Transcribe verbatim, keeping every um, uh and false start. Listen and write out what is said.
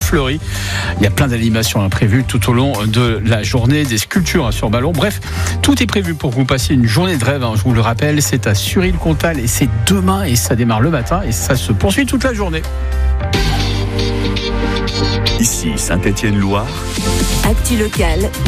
Fleury. Il y a plein d'animations imprévues tout au long de la journée, des sculptures sur ballon. Bref, tout est prévu pour que vous passiez une journée de rêve. Je vous le rappelle, c'est à Sury-le-Comtal et c'est demain et ça démarre le matin et ça se poursuit toute la journée. Ici Saint-Étienne-Loire. Actu locale,